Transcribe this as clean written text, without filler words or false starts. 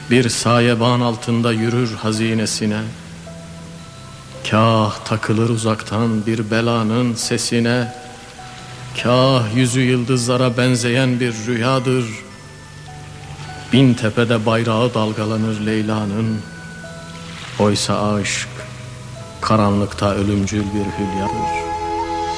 Bir sayeban altında yürür hazinesine, kah takılır uzaktan bir belanın sesine, kah yüzü yıldızlara benzeyen bir rüyadır. Bin tepede bayrağı dalgalanır Leyla'nın. Oysa aşk karanlıkta ölümcül bir hülyadır.